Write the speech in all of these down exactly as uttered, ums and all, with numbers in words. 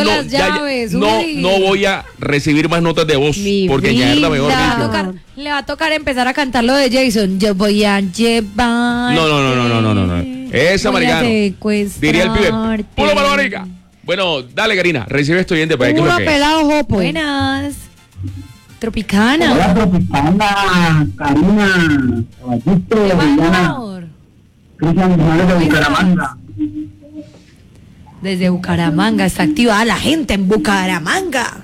no, las ya, llaves, ya, no, uy. no voy a recibir más notas de voz Mi porque ya es la mejor Le va, a dicho. tocar, le va a tocar empezar a cantar lo de Jason. Yo voy a llevar. No, no, no, no, no, no, no, no. Esa, Voy a americano. Diría el pibe. secuestrarte. ¡Puro para marica! Bueno, dale, Karina, recibe esto oyente para ver qué es lo Puro que es. pelado jopo. Buenas. Tropicana. Hola, Tropicana, Karina, Caballito, ¿Qué va, Juliana, amor? Cristian González de Bucaramanga. Desde Bucaramanga está activada la gente en Bucaramanga.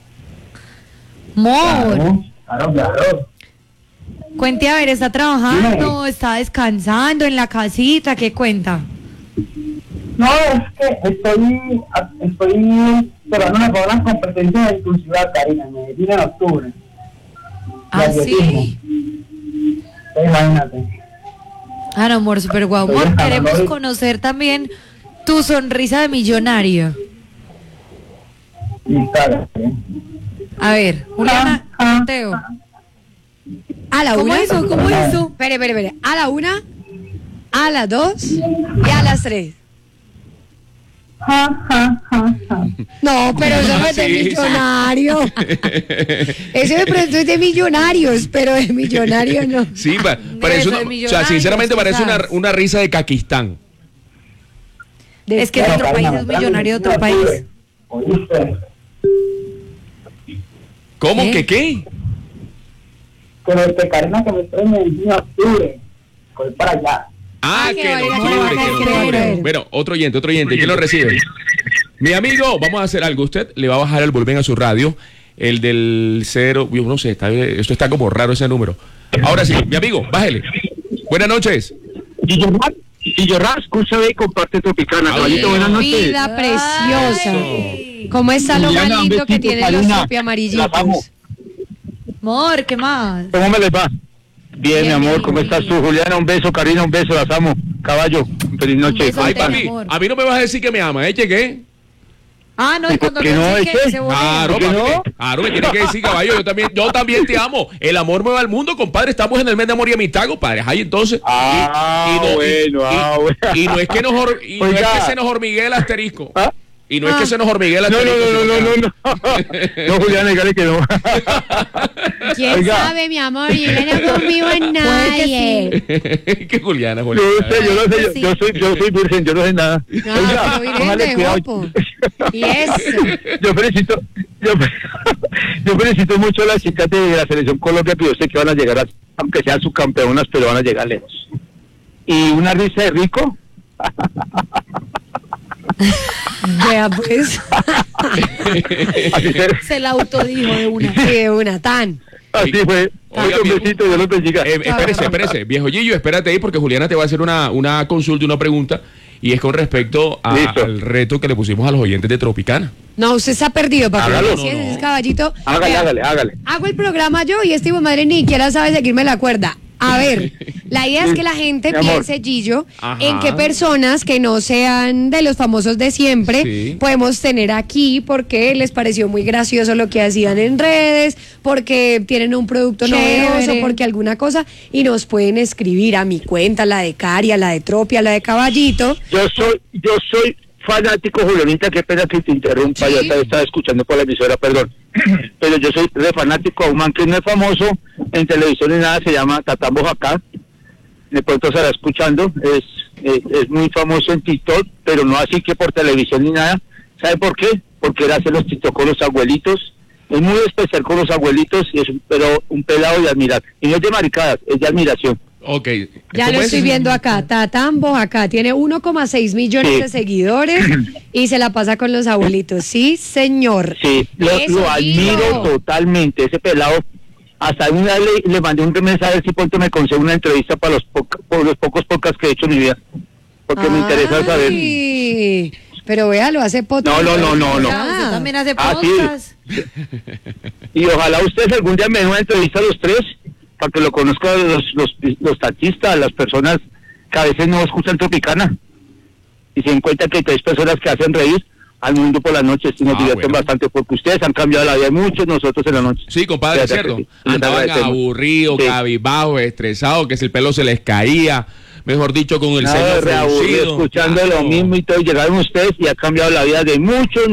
Mor, Claro, claro, claro. cuente a ver, ¿está trabajando? ¿Está descansando en la casita? ¿Qué cuenta? No, es que estoy, estoy preparándome para unas competencias de inclusividad, Karina, en Medellín en octubre. ¿Ah, De atletismo. sí? Entonces, imagínate. Ah, no, amor, súper guau. Estoy Amor, descansando queremos hoy. conocer también tu sonrisa de millonario. Y tal, ¿eh? A ver, Juliana, Ah, ah, Teo. A la ¿Cómo una. hizo? ¿Cómo hizo? Espere, espere, espere. A la una, a las dos y a las tres. Ja, ja, ja, ja. No, pero eso no es de Sí, sí. millonario. Eso de pronto es de millonarios, pero de millonario no. Sí, pa- parece Eso una, de o sea, millonarios, sinceramente parece una, quizás. una risa de Caquistán. De- Es que de Bueno, otro Karina, país es me millonario de otro traen país. octubre. ¿Oíste? ¿Cómo ¿Qué? que qué? Pero que Karina que me trae en Medellín en octubre. Voy para allá. Ah, Ah, que que en vaya, octubre, que que en vaya, octubre. creo. Bueno, otro oyente, otro oyente, ¿quién lo recibe? Mi amigo, vamos a hacer algo. Usted le va a bajar el volumen a su radio, el del cero, yo no sé, está, esto está como raro ese número. Ahora sí, mi amigo, bájele. Buenas noches. Y yo, y yo escucha y comparte Tropicana. Ah, Caballito, bien. buenas noches. Vida preciosa. Ay. ¿Cómo está lo más Juliana, un lindo que besito, tienen los Karina. chupi Las amo. amarillitos? Amor, ¿qué más? ¿Cómo me les va? Bien, mi Bien, amor, bien, ¿cómo bien. estás tú? Juliana, un beso, Karina, un beso, las amo. Caballo, feliz noche. beso Ay, Te amo, papi, amor. a mí no me vas a decir que me ama, ¿eh? ¿Qué? Ah, no, y cuando ¿Por qué me no? dice ¿Es que que? se volea. Claro, ¿Por qué papi, no? me- claro, me tiene que decir, caballo, yo también, yo también te amo. El amor mueve al mundo, compadre. Estamos en el mes de amor y amistad, compadre. Ahí entonces. Ah, y, y no, y- bueno, y- ah, bueno. y no es que nos hor- y no es Oiga. que se nos hormiguee el asterisco. ¿Ah? Y no es que se nos hormiguee el No, no, asterisco. no, no, no, no, no. No, Juliana, dígale que no. ¿Quién Oiga. sabe, mi amor? Yo no confío en nadie. que Juliana, Yo Juliana. no sé, yo no sé, yo, Sí. yo soy, yo soy virgen, yo no sé nada. No, Oiga, pero virgen póngale de cuidado. jopo. Y eso. Yo felicito, yo, yo felicito mucho a las chicas de la selección Colombia, que yo sé que van a llegar, a, aunque sean subcampeonas, pero van a llegar lejos. Y una risa de rico. Vea, pues. Así, fue, Se la autodijo de una. Sí, de una tan. así fue. Oiga, un viejo. besito, Dios los bendiga. Eh, espérese, espérese, viejo Gillo, espérate ahí porque Juliana te va a hacer una, una consulta, una pregunta, y es con respecto a- Listo. al reto que le pusimos a los oyentes de Tropicana. No, usted está perdido, papi. Hágalo. Así es, No, no. es caballito. Hágale, Vea, hágale, hágale. Hago el programa yo y este hijo de madre ni siquiera sabe seguirme la cuerda. A ver, la idea es que la gente Mi amor. piense, Gillo, Ajá. en qué personas que no sean de los famosos de siempre Sí. podemos tener aquí porque les pareció muy gracioso lo que hacían en redes, porque tienen un producto Chévere. novedoso, porque alguna cosa, y nos pueden escribir a mi cuenta, la de Cari, a la de Tropi, a la de Caballito. Yo soy, yo soy fanático, Julianita, qué pena que te interrumpa, Sí. yo te estaba escuchando por la emisora, perdón. Pero yo soy re fanático a un man que no es famoso en televisión ni nada, se llama Tatán Bojacá. De pronto se estará escuchando, es, es, es muy famoso en TikTok, pero no así que por televisión ni nada. ¿Sabe por qué? Porque él hace los TikTok con los abuelitos. Es muy especial con los abuelitos, y es un, pero un pelado de admirar. Y no es de maricadas, es de admiración. Ok. Ya ¿Cómo lo es? estoy viendo acá, Tatambo acá, tiene uno coma seis millones Sí. de seguidores y se la pasa con los abuelitos. Sí, señor. Sí, lo, Eso, lo admiro Gillo. totalmente, ese pelado. Hasta una vez le, le mandé un mensaje a ver si pronto me consigue una entrevista para los, poca- por los pocos podcasts que he hecho en mi vida. Porque me interesa saber. Ay, pero vea, lo hace podcast. No, no, no, no, no. Ah, usted también hace Ah, sí. podcast. Y ojalá ustedes algún día me den una entrevista a los tres, para que lo conozcan los, los, los taxistas, las personas que a veces no escuchan Tropicana. Y se encuentran que hay tres personas que hacen reír al mundo por las noches y nos Ah, divierten bueno. bastante, porque ustedes han cambiado la vida de muchos, nosotros en la noche. Sí, compadre, es Fíjate cierto. que sí, les Andaban agradecemos. aburridos, Sí. cabizbajos, estresados, que si el pelo se les caía, mejor dicho, con el No, ceño reaburrido, fruncido. escuchando Claro. lo mismo y todo, y llegaron ustedes y ha cambiado la vida de muchos.